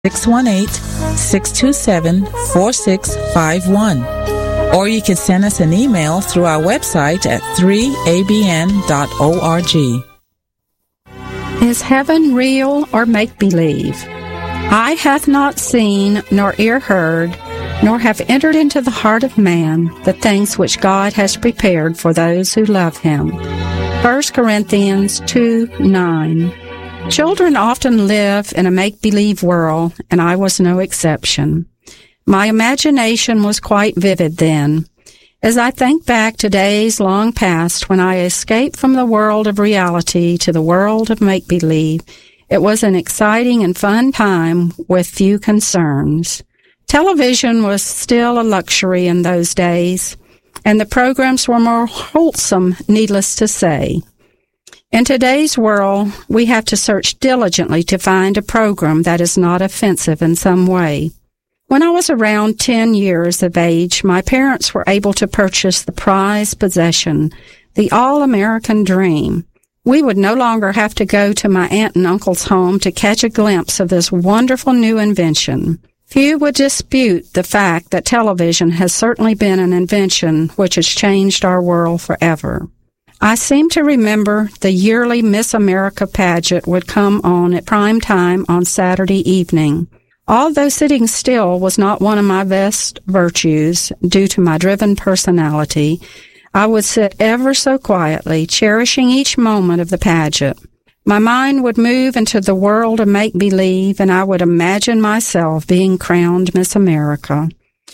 618-627-4651. Or you can send us an email through our website at 3abn.org. Is heaven real or make-believe? Eye hath not seen, nor ear heard, nor have entered into the heart of man the things which God has prepared for those who love Him. 1 Corinthians 2:9. Children often live in a make-believe world, and I was no exception. My imagination was quite vivid then. As I think back to days long past when I escaped from the world of reality to the world of make-believe, it was an exciting and fun time with few concerns. Television was still a luxury in those days, and the programs were more wholesome, needless to say. In today's world, we have to search diligently to find a program that is not offensive in some way. When I was around 10 years of age, my parents were able to purchase the prized possession, the all-American dream. We would no longer have to go to my aunt and uncle's home to catch a glimpse of this wonderful new invention. Few would dispute the fact that television has certainly been an invention which has changed our world forever. I seem to remember the yearly Miss America pageant would come on at prime time on Saturday evening. Although sitting still was not one of my best virtues due to my driven personality, I would sit ever so quietly, cherishing each moment of the pageant. My mind would move into the world of make-believe, and I would imagine myself being crowned Miss America.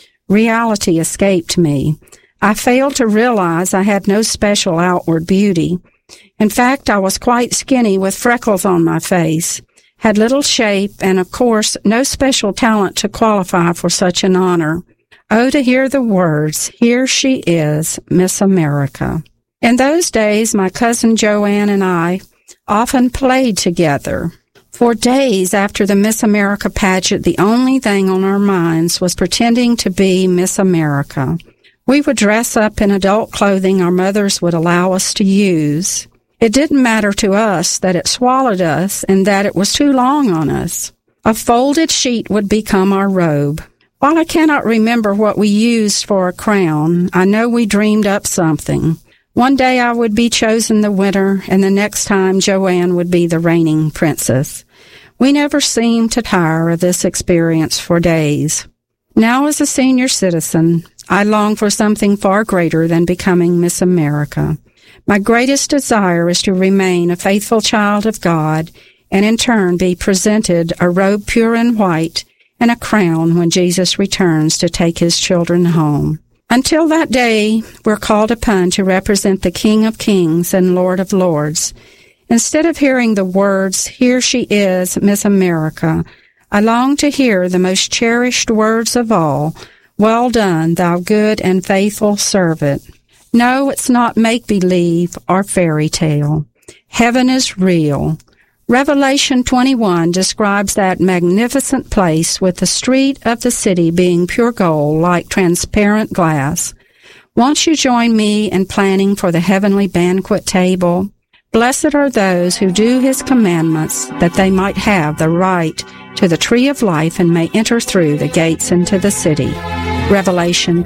Reality escaped me. I failed to realize I had no special outward beauty. In fact, I was quite skinny with freckles on my face, had little shape, and of course, no special talent to qualify for such an honor. Oh, to hear the words, "Here she is, Miss America." In those days, my cousin Joanne and I often played together. For days after the Miss America pageant, the only thing on our minds was pretending to be Miss America. We would dress up in adult clothing our mothers would allow us to use. It didn't matter to us that it swallowed us and that it was too long on us. A folded sheet would become our robe. While I cannot remember what we used for a crown, I know we dreamed up something. One day I would be chosen the winner, and the next time Joanne would be the reigning princess. We never seemed to tire of this experience for days. Now, as a senior citizen, I long for something far greater than becoming Miss America. My greatest desire is to remain a faithful child of God, and in turn be presented a robe pure and white and a crown when Jesus returns to take His children home. Until that day, we're called upon to represent the King of Kings and Lord of Lords. Instead of hearing the words, "Here she is, Miss America," I long to hear the most cherished words of all, "Well done, thou good and faithful servant." No, it's not make-believe or fairy tale. Heaven is real. Revelation 21 describes that magnificent place with the street of the city being pure gold like transparent glass. Won't you join me in planning for the heavenly banquet table? Blessed are those who do His commandments, that they might have the right to the tree of life and may enter through the gates into the city. Revelation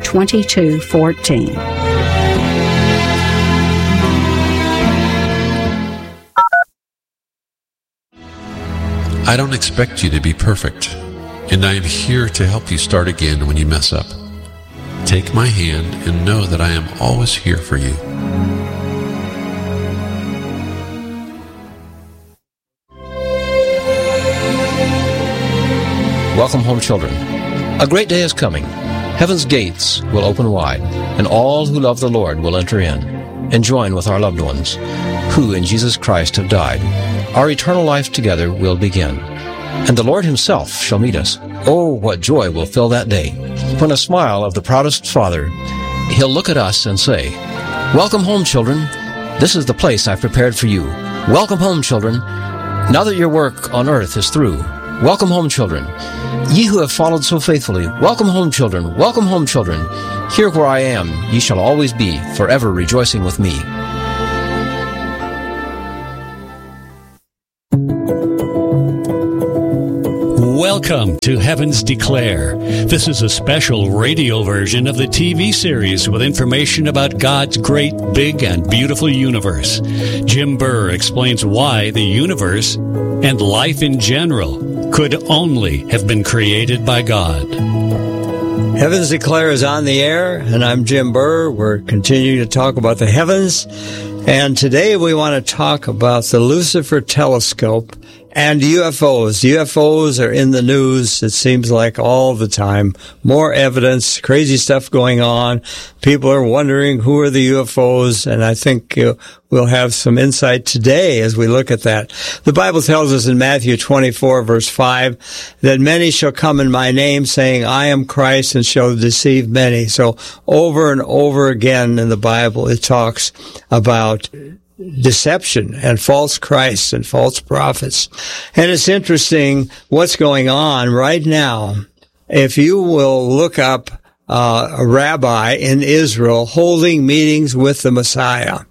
22:14. I don't expect you to be perfect, and I am here to help you start again when you mess up. Take my hand and know that I am always here for you. Welcome home, children. A great day is coming. Heaven's gates will open wide, and all who love the Lord will enter in and join with our loved ones who in Jesus Christ have died. Our eternal life together will begin, and the Lord Himself shall meet us. Oh, what joy will fill that day, when a smile of the proudest Father, He'll look at us and say, "Welcome home, children. This is the place I've prepared for you. Welcome home, children. Now that your work on earth is through, welcome home, children. Ye who have followed so faithfully, welcome home, children. Welcome home, children. Here where I am, ye shall always be, forever rejoicing with me." Welcome to Heavens Declare. This is a special radio version of the TV series with information about God's great, big, and beautiful universe. Jim Burr explains why the universe and life in general could only have been created by God. Heavens Declare is on the air, and I'm Jim Burr. We're continuing to talk about the heavens, and today we want to talk about the Lucifer Telescope and UFOs. UFOs are in the news, it seems like, all the time. More evidence, crazy stuff going on. People are wondering who are the UFOs, and I think we'll have some insight today as we look at that. The Bible tells us in Matthew 24, verse 5, that many shall come in my name, saying, I am Christ, and shall deceive many. So over and over again in the Bible, it talks about deception and false Christs and false prophets. And it's interesting what's going on right now. If you will look up a rabbi in Israel holding meetings with the Messiah.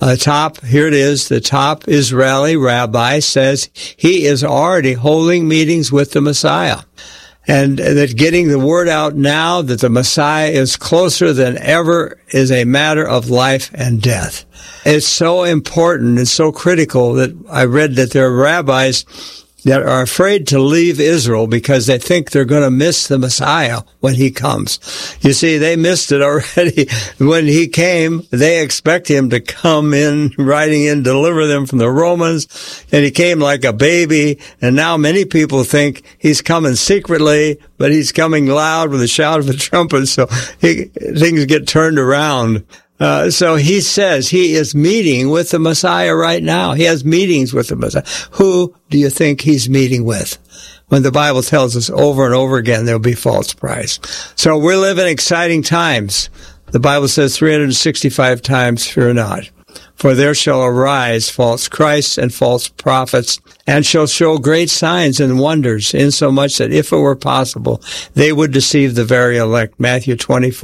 Here it is, the top Israeli rabbi says he is already holding meetings with the Messiah. And that getting the word out now that the Messiah is closer than ever is a matter of life and death. It's so important and so critical that I read that there are rabbis that are afraid to leave Israel because they think they're going to miss the Messiah when he comes. You see, they missed it already. When he came, they expect him to come in, riding in, deliver them from the Romans, and he came like a baby, and now many people think he's coming secretly, but he's coming loud with a shout of a trumpet, so things get turned around. So he says he is meeting with the Messiah right now. He has meetings with the Messiah. Who do you think he's meeting with? When the Bible tells us over and over again there'll be false Christ. So we're living exciting times. The Bible says 365 times, fear not. For there shall arise false Christs and false prophets, and shall show great signs and wonders, insomuch that if it were possible, they would deceive the very elect. Matthew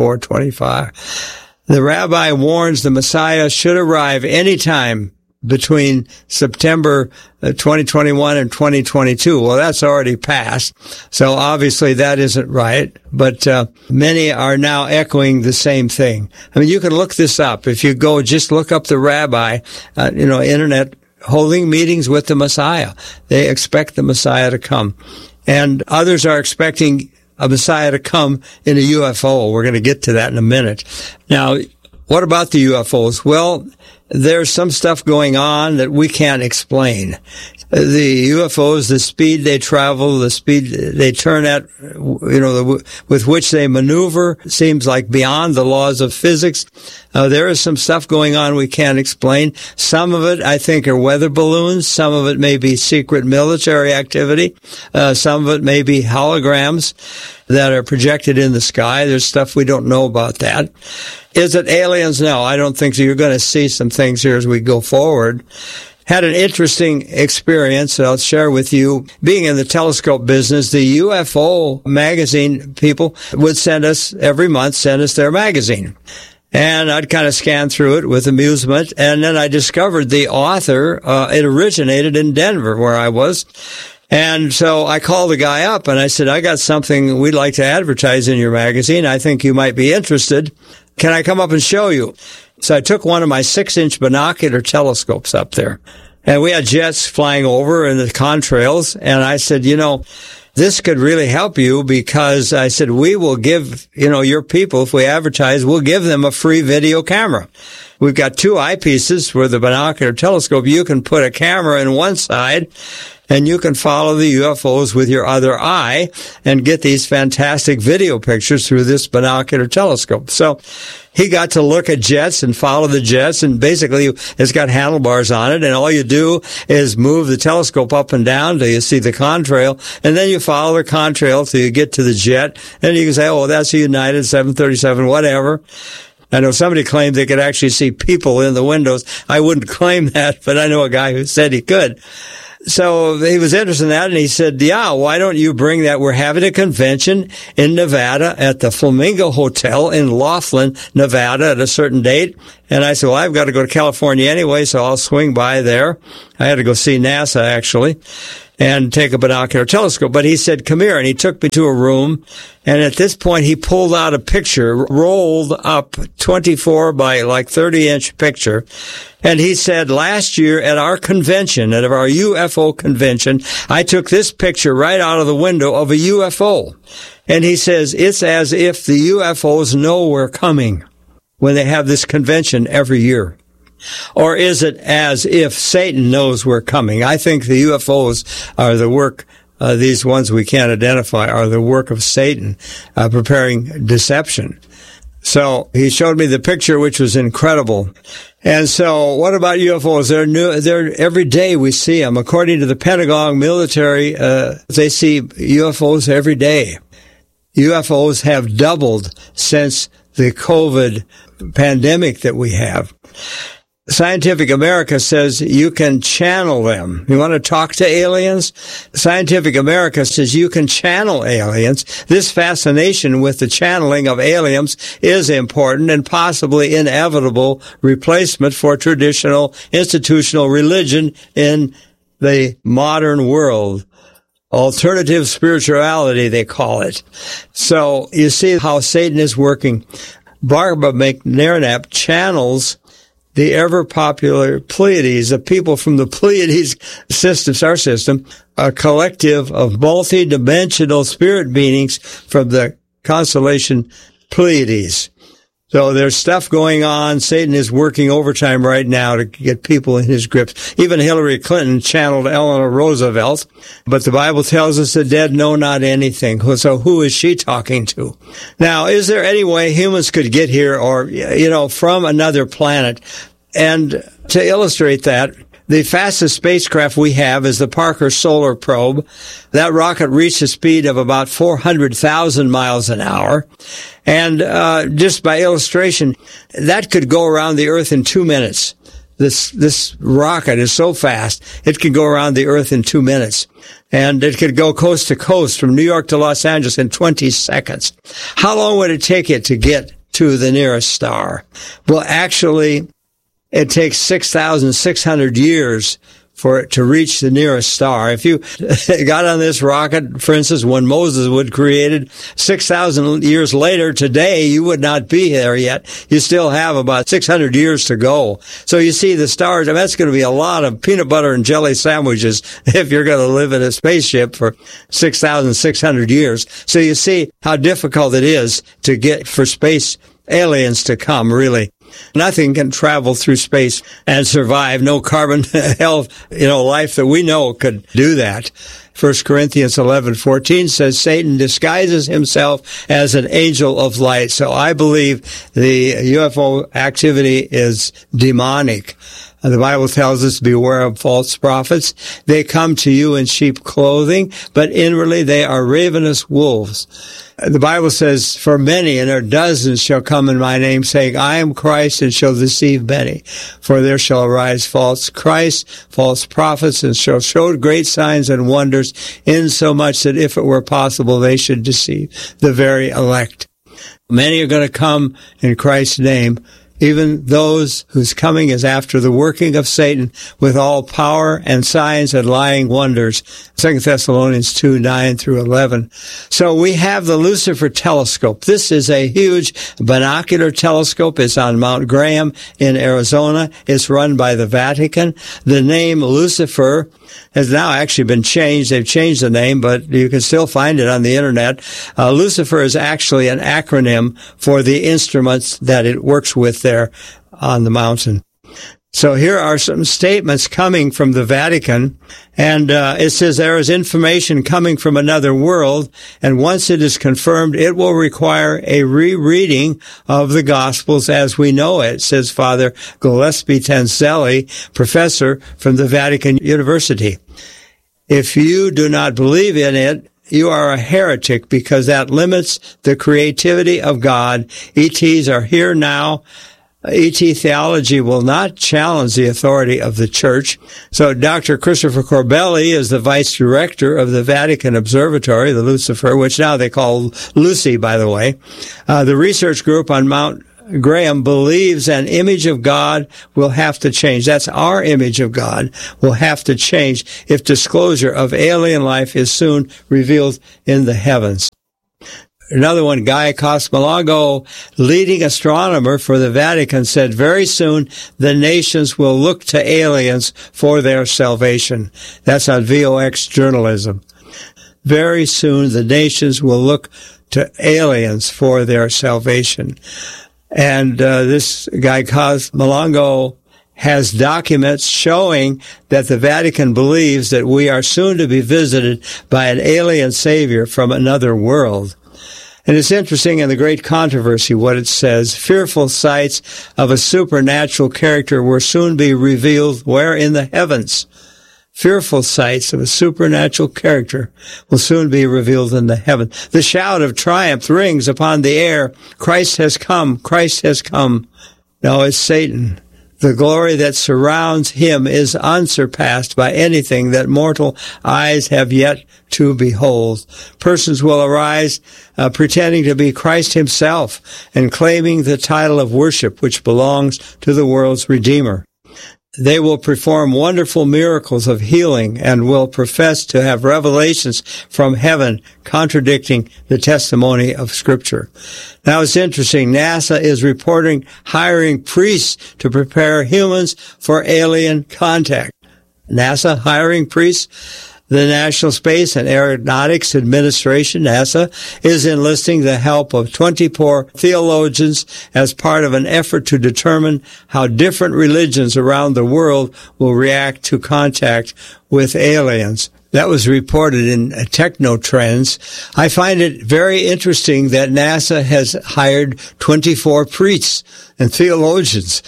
24:25. The rabbi warns the Messiah should arrive any time between September 2021 and 2022. Well, that's already passed, so obviously that isn't right, but many are now echoing the same thing. I mean, you can look this up. If you go, just look up the rabbi, internet, holding meetings with the Messiah. They expect the Messiah to come. And others are expecting a Messiah to come in a UFO. We're going to get to that in a minute. Now, what about the UFOs? Well, there's some stuff going on that we can't explain. The UFOs, the speed they travel, the speed they turn at, with which they maneuver, seems like beyond the laws of physics. There is some stuff going on we can't explain. Some of it, I think, are weather balloons. Some of it may be secret military activity. Some of it may be holograms that are projected in the sky. There's stuff we don't know about that. Is it aliens? No, I don't think so. You're going to see some things here as we go forward. Had an interesting experience that I'll share with you. Being in the telescope business, the UFO magazine people would send us their magazine. And I'd kind of scan through it with amusement. And then I discovered the author. It originated in Denver, where I was. And so I called the guy up and I said, I got something we'd like to advertise in your magazine. I think you might be interested. Can I come up and show you? So I took one of my 6-inch binocular telescopes up there, and we had jets flying over in the contrails. And I said, this could really help you, because I said, we will give, your people, if we advertise, we'll give them a free video camera. We've got 2 eyepieces for the binocular telescope. You can put a camera in one side, and you can follow the UFOs with your other eye and get these fantastic video pictures through this binocular telescope. So he got to look at jets and follow the jets, and basically it's got handlebars on it, and all you do is move the telescope up and down till you see the contrail, and then you follow the contrail till you get to the jet, and you can say, oh, that's a United 737, whatever. I know somebody claimed they could actually see people in the windows. I wouldn't claim that, but I know a guy who said he could. So he was interested in that, and he said, yeah, why don't you bring that? We're having a convention in Nevada at the Flamingo Hotel in Laughlin, Nevada at a certain date. And I said, well, I've got to go to California anyway, so I'll swing by there. I had to go see NASA, actually. and take a binocular telescope. But he said, come here. And he took me to a room. And at this point, he pulled out a picture, rolled up 24 by like 30-inch picture. And he said, last year at our convention, at our UFO convention, I took this picture right out of the window of a UFO. And he says, it's as if the UFOs know we're coming when they have this convention every year. Or is it as if Satan knows we're coming? I think the UFOs are the work, these ones we can't identify, are the work of Satan, preparing deception. So he showed me the picture, which was incredible. And so what about UFOs? They're every day we see them. According to the Pentagon military, they see UFOs every day. UFOs have doubled since the COVID pandemic that we have. Scientific America says you can channel them. You want to talk to aliens? Scientific America says you can channel aliens. This fascination with the channeling of aliens is important and possibly inevitable replacement for traditional institutional religion in the modern world. Alternative spirituality, they call it. So you see how Satan is working. Barbara McNernap channels the ever-popular Pleiades, the people from the Pleiades system, star system, a collective of multi-dimensional spirit beings from the constellation Pleiades. So there's stuff going on. Satan is working overtime right now to get people in his grips. Even Hillary Clinton channeled Eleanor Roosevelt, but the Bible tells us the dead know not anything. So who is she talking to? Now, is there any way humans could get here or, from another planet? And to illustrate that, the fastest spacecraft we have is the Parker Solar Probe. That rocket reached a speed of about 400,000 miles an hour. And just by illustration, that could go around the Earth in 2 minutes. This rocket is so fast, it can go around the Earth in 2 minutes. And it could go coast to coast from New York to Los Angeles in 20 seconds. How long would it take it to get to the nearest star? Well, actually, it takes 6,600 years for it to reach the nearest star. If you got on this rocket, for instance, when Moses was created, 6,000 years later today, you would not be there yet. You still have about 600 years to go. So you see the stars, and that's going to be a lot of peanut butter and jelly sandwiches if you're going to live in a spaceship for 6,600 years. So you see how difficult it is to get for space aliens to come, really. Nothing can travel through space and survive. No carbon life that we know could do that. 1 Corinthians 11:14 says Satan disguises himself as an angel of light. So I believe the UFO activity is demonic. The Bible tells us, beware of false prophets. They come to you in sheep clothing, but inwardly they are ravenous wolves. The Bible says, for many, and there dozens shall come in my name, saying, I am Christ, and shall deceive many. For there shall arise false Christs, false prophets, and shall show great signs and wonders, insomuch that if it were possible, they should deceive the very elect. Many are going to come in Christ's name, even those whose coming is after the working of Satan with all power and signs and lying wonders. 2 Thessalonians 2:9-11. So we have the Lucifer telescope. This is a huge binocular telescope. It's on Mount Graham in Arizona. It's run by the Vatican. The name Lucifer has now actually been changed. They've changed the name, but you can still find it on the internet. Lucifer is actually an acronym for the instruments that it works with there on the mountain. So here are some statements coming from the Vatican, and it says there is information coming from another world, and once it is confirmed, it will require a rereading of the Gospels as we know it, says Father Gillespie Tanzelli, professor from the Vatican University. If you do not believe in it, you are a heretic because that limits the creativity of God. ETs are here now. ET theology will not challenge the authority of the Church. So Dr. Christopher Corbelli is the vice director of the Vatican Observatory, the Lucifer, which now they call Lucy, by the way. The research group on Mount Graham believes an image of God will have to change. That's our image of God will have to change if disclosure of alien life is soon revealed in the heavens. Another one, Guy Cosmologo, leading astronomer for the Vatican, said very soon the nations will look to aliens for their salvation. That's on VOX journalism. Very soon the nations will look to aliens for their salvation. And this guy Cosmologo has documents showing that the Vatican believes that we are soon to be visited by an alien savior from another world. And it's interesting in the great controversy what it says. Fearful sights of a supernatural character will soon be revealed where in the heavens. Fearful sights of a supernatural character will soon be revealed in the heavens. The shout of triumph rings upon the air. Christ has come. Christ has come. No, it's Satan. The glory that surrounds him is unsurpassed by anything that mortal eyes have yet to behold. Persons will arise pretending to be Christ himself and claiming the title of worship which belongs to the world's Redeemer. They will perform wonderful miracles of healing and will profess to have revelations from heaven contradicting the testimony of Scripture. Now it's interesting. NASA is reporting hiring priests to prepare humans for alien contact. NASA hiring priests. The National Space and Aeronautics Administration, NASA, is enlisting the help of 24 theologians as part of an effort to determine how different religions around the world will react to contact with aliens. That was reported in Technotrends. I find it very interesting that NASA has hired 24 priests and theologians.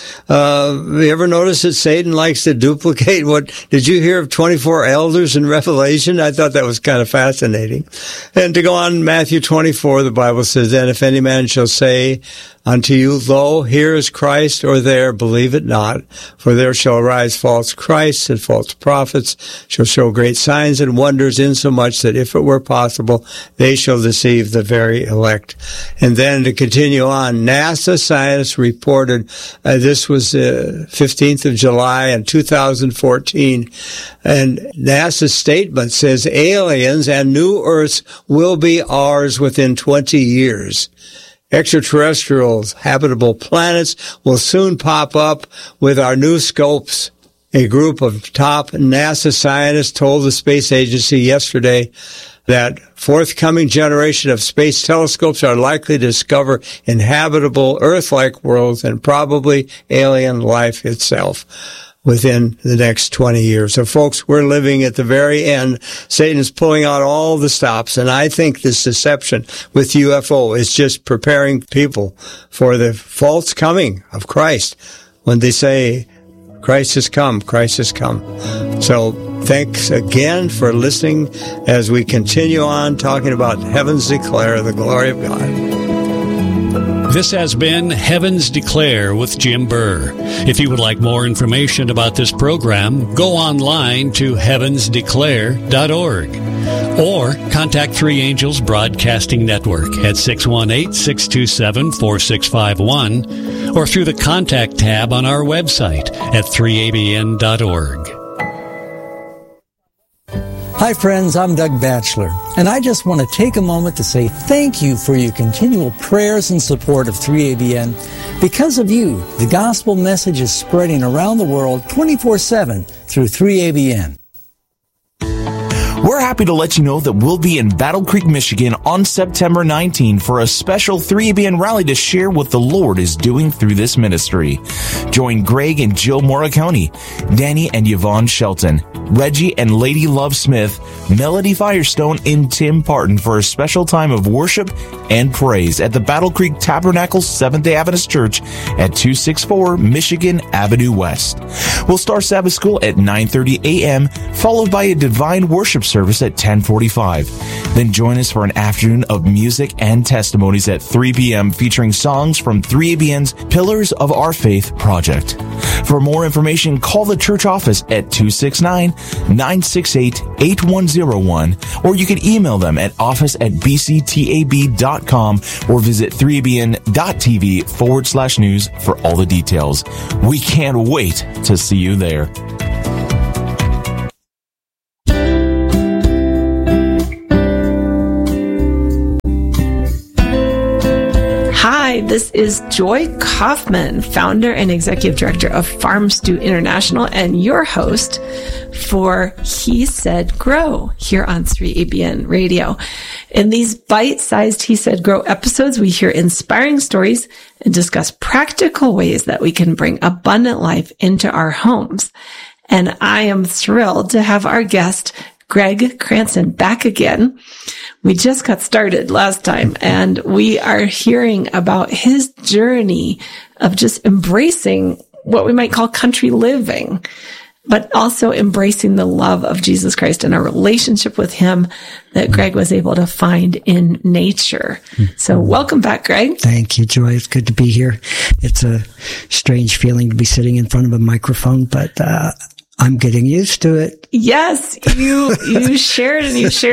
You ever notice that Satan likes to duplicate did you hear of 24 elders in Revelation? I thought that was kind of fascinating. And to go on, Matthew 24, the Bible says, "Then if any man shall say unto you, Lo, here is Christ, or there, believe it not. For there shall arise false Christs and false prophets, shall show great signs and wonders, insomuch that if it were possible, they shall deceive the very elect." And then to continue on, NASA scientists reported, this was 15th of July in 2014, and NASA's statement says aliens and new Earths will be ours within 20 years. Extraterrestrials, habitable planets will soon pop up with our new scopes. A group of top NASA scientists told the space agency yesterday that forthcoming generation of space telescopes are likely to discover inhabitable Earth-like worlds and probably alien life itself within the next 20 years. So folks, we're living at the very end. Satan's pulling out all the stops, and I think this deception with UFO is just preparing people for the false coming of Christ when they say, Christ has come, Christ has come. So thanks again for listening as we continue on talking about Heavens Declare the Glory of God. This has been Heavens Declare with Jim Burr. If you would like more information about this program, go online to heavensdeclare.org or contact Three Angels Broadcasting Network at 618-627-4651 or through the Contact tab on our website at 3abn.org. Hi friends, I'm Doug Batchelor, and I just want to take a moment to say thank you for your continual prayers and support of 3ABN. Because of you, the gospel message is spreading around the world 24/7 through 3ABN. We're happy to let you know that we'll be in Battle Creek, Michigan on September 19 for a special 3ABN rally to share what the Lord is doing through this ministry. Join Greg and Jill Morricone, Danny and Yvonne Shelton, Reggie and Lady Love Smith, Melody Firestone, and Tim Parton for a special time of worship and praise at the Battle Creek Tabernacle Seventh-day Adventist Church at 264 Michigan Avenue West. We'll start Sabbath school at 9:30 a.m., followed by a divine worship service at 10:45. Then join us for an afternoon of music and testimonies at 3 p.m. featuring songs from 3ABN's Pillars of Our Faith project. For more information, call the church office at 269-968-8101, or you can email them at office@bctab.com or visit 3abn.tv/news for all the details. We can't wait to see you there. Hi, this is Joy Kaufman, founder and executive director of Farm Stew International, and your host for He Said Grow here on 3ABN Radio. In these bite-sized He Said Grow episodes, we hear inspiring stories and discuss practical ways that we can bring abundant life into our homes. And I am thrilled to have our guest, Greg Cranston, back again. We just got started last time, and we are hearing about his journey of just embracing what we might call country living, but also embracing the love of Jesus Christ and a relationship with him that Greg was able to find in nature. So welcome back, Greg. Thank you, Joy. It's good to be here. It's a strange feeling to be sitting in front of a microphone, but I'm getting used to it. Yes, you shared, and this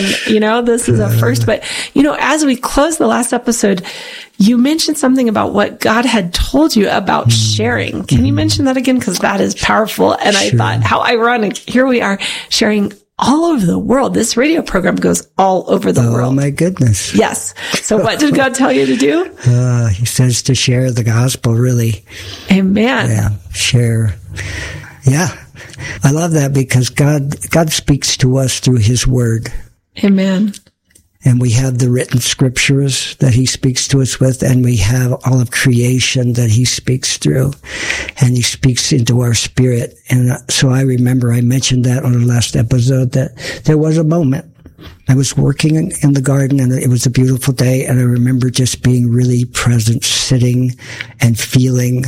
is a first. But, as we close the last episode, you mentioned something about what God had told you about sharing. Can you mention that again? Because that is powerful. And I thought, how ironic. Here we are sharing all over the world. This radio program goes all over the world. Oh, my goodness. Yes. So what did God tell you to do? He says to share the gospel, really. Amen. Yeah, share. Yeah. I love that because God speaks to us through his word. Amen. And we have the written scriptures that he speaks to us with, and we have all of creation that he speaks through, and he speaks into our spirit. And so I remember I mentioned that on the last episode, that there was a moment. I was working in the garden, and it was a beautiful day, and I remember just being really present, sitting and feeling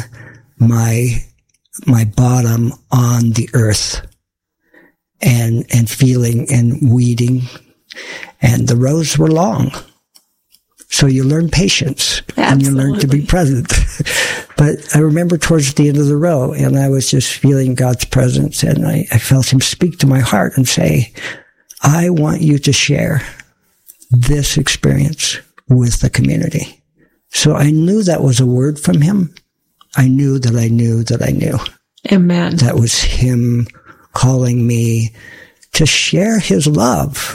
my bottom on the earth and feeling and weeding, and the rows were long. So you learn patience. Absolutely. And you learn to be present. But I remember towards the end of the row, and I was just feeling God's presence, and I felt him speak to my heart and say, I want you to share this experience with the community. So I knew that was a word from him. I knew that I knew that I knew. Amen. That was him calling me to share his love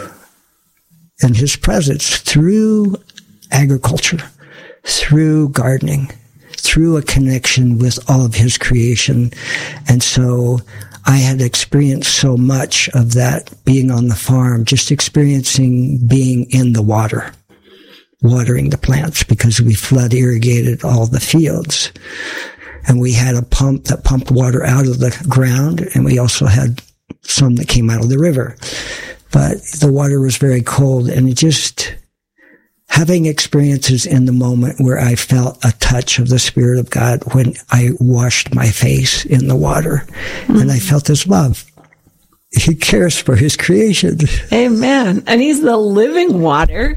and his presence through agriculture, through gardening, through a connection with all of his creation. And so I had experienced so much of that being on the farm, just experiencing being in the water, watering the plants, because we flood irrigated all the fields. And we had a pump that pumped water out of the ground, and we also had some that came out of the river. But the water was very cold, and it just, having experiences in the moment where I felt a touch of the Spirit of God when I washed my face in the water, and I felt his love. He cares for his creation. Amen. And he's the living water.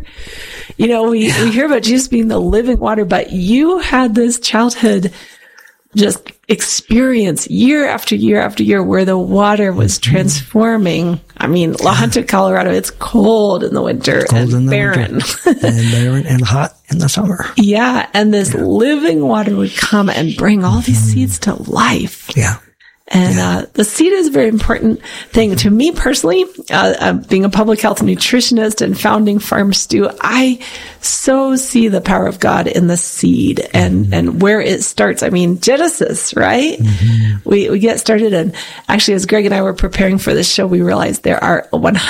We hear about Jesus being the living water, but you had this childhood just experience year after year after year where the water was transforming. I mean, La Junta, Colorado, it's cold in the winter and barren. And barren and hot in the summer. Yeah. And this living water would come and bring all these seeds to life. Yeah. And the seed is a very important thing to me personally. Being a public health nutritionist and founding Farm Stew, I so see the power of God in the seed and where it starts. I mean, Genesis, right? Mm-hmm. We get started, and actually, as Greg and I were preparing for this show, we realized there are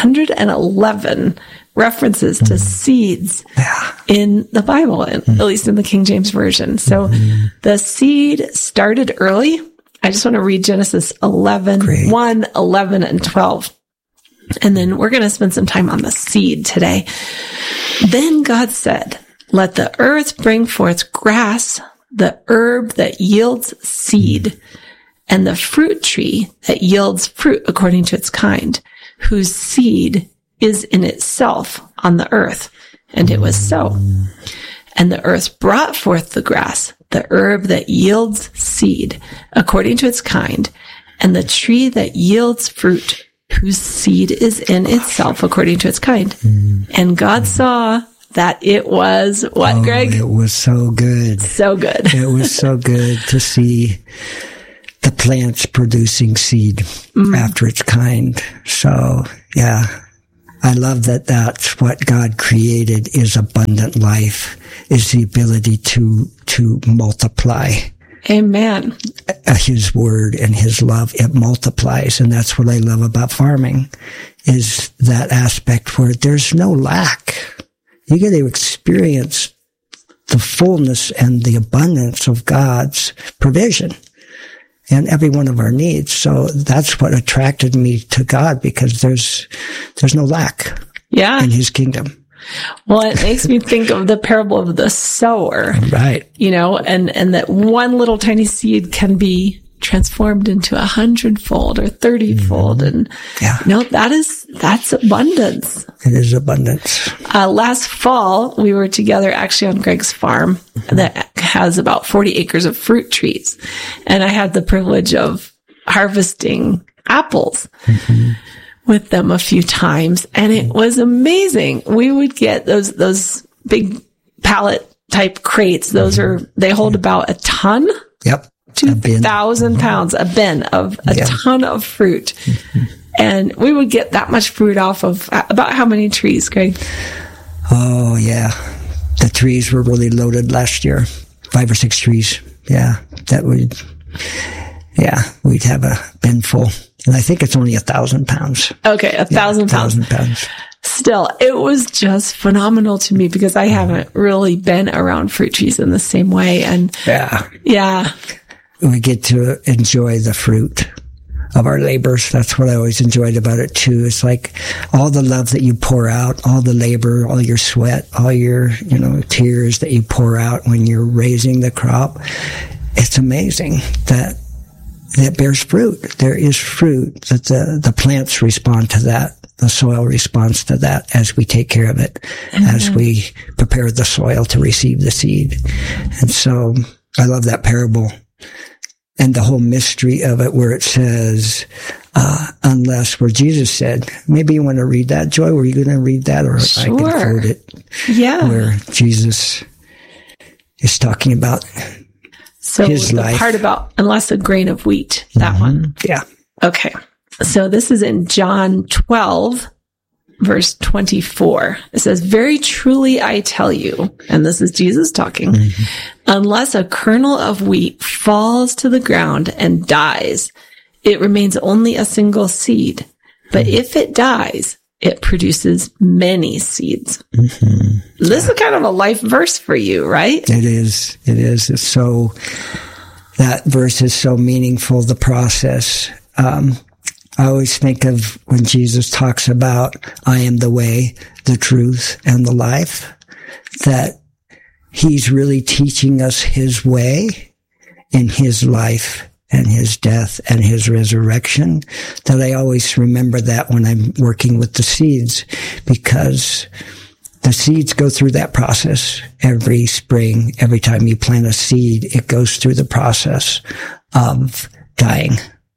111 references to seeds in the Bible, at least in the King James Version. So the seed started early. I just want to read Genesis 11, 1, 11, and 12. And then we're going to spend some time on the seed today. Then God said, let the earth bring forth grass, the herb that yields seed, and the fruit tree that yields fruit according to its kind, whose seed is in itself on the earth. And it was so. And the earth brought forth the grass, the herb that yields seed, according to its kind, and the tree that yields fruit, whose seed is in itself according to its kind. And God saw that it was what, Greg? It was so good. So good. It was so good to see the plants producing seed after its kind. So, yeah, I love that that's what God created is abundant life, is the ability to multiply. Amen. His word and his love, it multiplies. And that's what I love about farming, is that aspect where there's no lack. You get to experience the fullness and the abundance of God's provision in every one of our needs. So that's what attracted me to God, because there's no lack in his kingdom. Well, it makes me think of the parable of the sower. Right. You know, and that one little tiny seed can be transformed into 100-fold or 30-fold. And that's abundance. It is abundance. Last fall, we were together actually on Greg's farm that has about 40 acres of fruit trees. And I had the privilege of harvesting apples with them a few times. And it was amazing. We would get those big pallet type crates. They hold about a ton. Yep. 2,000 pounds, a bin of a ton of fruit. And we would get that much fruit off of about how many trees, Greg? Oh, yeah. The trees were really loaded last year. 5 or 6 trees. Yeah. We'd have a bin full. And I think it's only 1,000 pounds. Okay, 1,000 pounds. 1,000 pounds. Still, it was just phenomenal to me because I haven't really been around fruit trees in the same way. And yeah. We get to enjoy the fruit of our labors. That's what I always enjoyed about it too. It's like all the love that you pour out, all the labor, all your sweat, all your, tears that you pour out when you're raising the crop. It's amazing that bears fruit. There is fruit that the plants respond to that. The soil responds to that as we take care of it, as we prepare the soil to receive the seed. And so I love that parable. And the whole mystery of it where it says, where Jesus said, maybe you want to read that, Joy? Were you going to read that? Or sure. I can quote it. Yeah. Where Jesus is talking about his life. The part about unless a grain of wheat, that one. Yeah. Okay. So this is in John 12, verse 24. It says, very truly I tell you, and this is Jesus talking, unless a kernel of wheat falls to the ground and dies, it remains only a single seed. But if it dies, it produces many seeds. This is kind of a life verse for you, right? It is. It's so, that verse is so meaningful, the process. I always think of when Jesus talks about, I am the way, the truth, and the life, that he's really teaching us his way in his life and his death and his resurrection. That I always remember that when I'm working with the seeds, because the seeds go through that process every spring. Every time you plant a seed, it goes through the process of dying.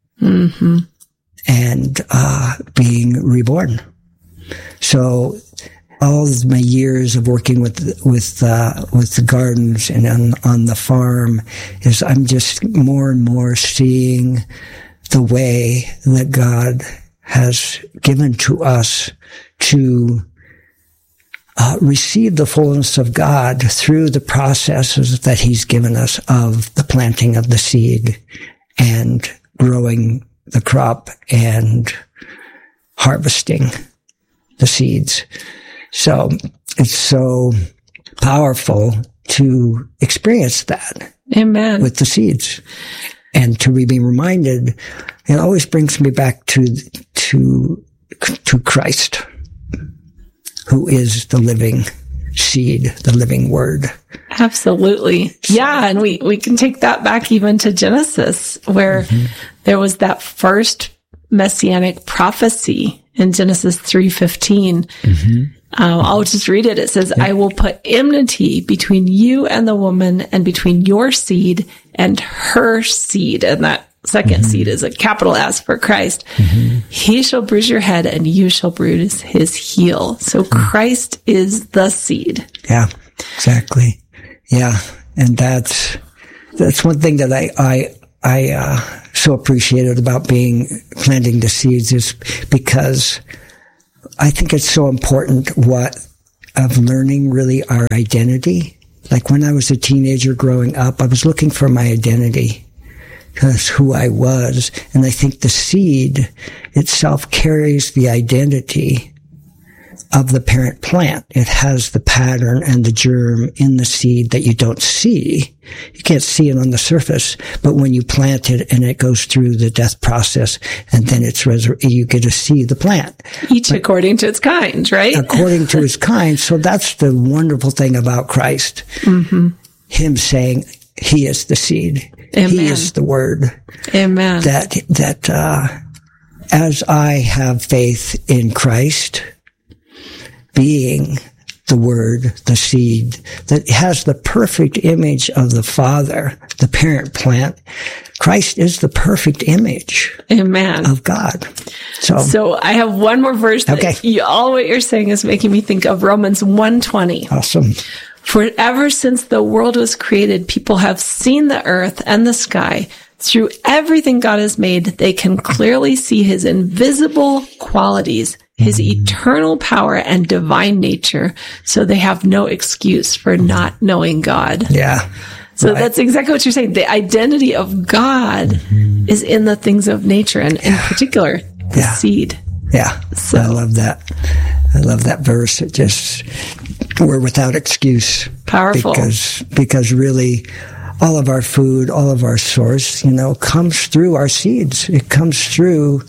And being reborn. So all of my years of working with the gardens and on the farm is I'm just more and more seeing the way that God has given to us to receive the fullness of God through the processes that he's given us of the planting of the seed and growing the crop and harvesting the seeds. So it's so powerful to experience that. Amen. With the seeds. And to be reminded, it always brings me back to Christ, who is the living seed, the living word. Absolutely. Yeah. And we can take that back even to Genesis, where there was that first messianic prophecy in Genesis 3:15. I'll just read it. It says, I will put enmity between you and the woman, and between your seed and her seed. And that second seed is a capital S for Christ. He shall bruise your head, and you shall bruise his heel. So Christ is the seed. Yeah, exactly. Yeah. And that's one thing that I so appreciated about planting the seeds, is because I think it's so important of learning really our identity. Like when I was a teenager growing up, I was looking for my identity, because who I was. And I think the seed itself carries the identity of the parent plant. It has the pattern and the germ in the seed that you don't see. You can't see it on the surface, but when you plant it and it goes through the death process, and then you get to see the plant. Each according to its kind, right? According to its kind. So that's the wonderful thing about Christ. Him saying he is the seed. Amen. He is the word. Amen. That as I have faith in Christ, being the word, the seed, that has the perfect image of the Father, the parent plant, Christ is the perfect image of God. So I have one more verse that all what you're saying is making me think of Romans 1:20. Awesome. For ever since the world was created, people have seen the earth and the sky. Through everything God has made, they can clearly see his invisible qualities, his eternal power and divine nature. So they have no excuse for not knowing God. Yeah. So that's exactly what you're saying. The identity of God is in the things of nature, and in particular, the seed. Yeah. So I love that. I love that verse. It just, we're without excuse. Powerful. Because really, all of our food, all of our source, comes through our seeds. It comes through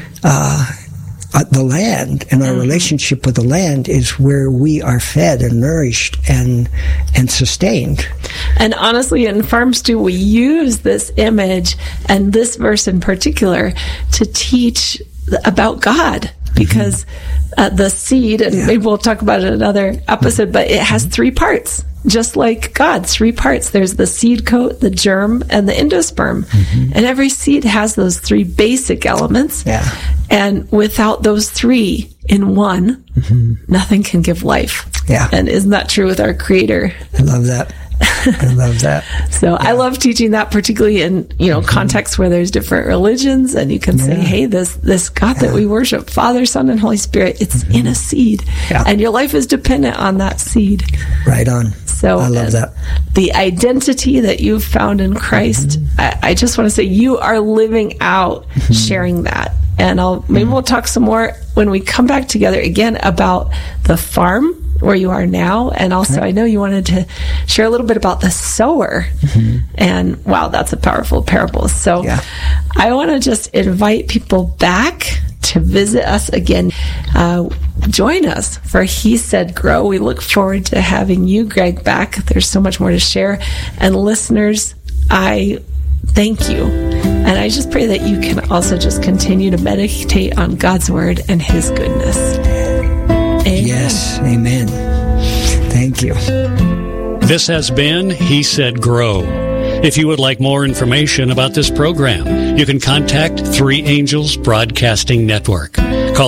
the land, and our relationship with the land is where we are fed and nourished and sustained. And honestly, in Farm Stew, we use this image and this verse in particular to teach about God, because the seed, and maybe we'll talk about it in another episode, but it has three parts. Just like God, three parts. There's the seed coat, the germ, and the endosperm. And every seed has those three basic elements. Yeah. And without those three in one, nothing can give life. Yeah. And isn't that true with our Creator? I love that. I love that. So I love teaching that, particularly in, contexts where there's different religions, and you can say, hey, this God that we worship, Father, Son, and Holy Spirit, it's in a seed. Yeah. And your life is dependent on that seed. Right on. So I love that. The identity that you've found in Christ, I just want to say you are living out sharing that. And maybe we'll talk some more when we come back together again about the farm where you are now. And also, I know you wanted to share a little bit about the sower. And wow, that's a powerful parable. So I want to just invite people back to visit us again. Join us for He Said Grow. We look forward to having you, Greg, back. There's so much more to share. And listeners, I thank you. And I just pray that you can also just continue to meditate on God's word and his goodness. Amen. Yes, amen. Thank you. This has been He Said Grow. If you would like more information about this program, you can contact Three Angels Broadcasting Network. Call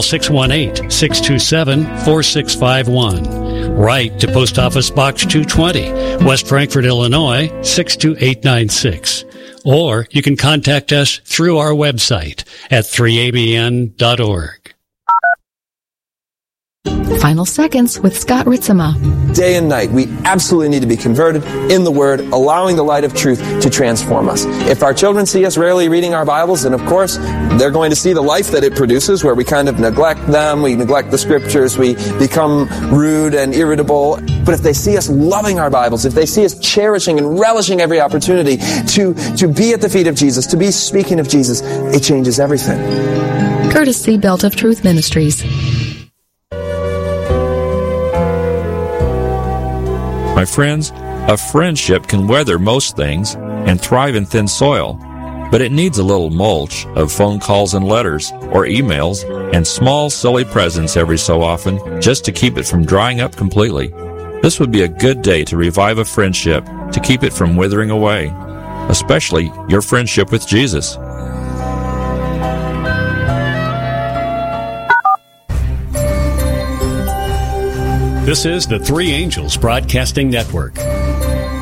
618-627-4651. Write to Post Office Box 220, West Frankfort, Illinois, 62896. Or you can contact us through our website at 3abn.org. Final Seconds with Scott Ritzema. Day and night, we absolutely need to be converted in the Word, allowing the light of truth to transform us. If our children see us rarely reading our Bibles, then of course, they're going to see the life that it produces, where we kind of neglect them, we neglect the Scriptures, we become rude and irritable. But if they see us loving our Bibles, if they see us cherishing and relishing every opportunity to be at the feet of Jesus, to be speaking of Jesus, it changes everything. Courtesy Belt of Truth Ministries. My friends, a friendship can weather most things and thrive in thin soil. but it needs a little mulch of phone calls and letters or emails and small, silly presents every so often just to keep it from drying up completely. This would be a good day to revive a friendship, to keep it from withering away, especially your friendship with Jesus. This is the Three Angels Broadcasting Network.